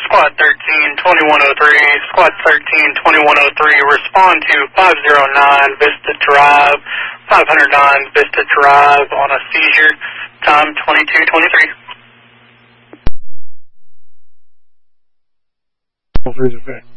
Squad 13-2103, Squad 13-2103, respond to 509 Vista Drive, 509 Vista Drive on a seizure, time 22:23. Freeze effect.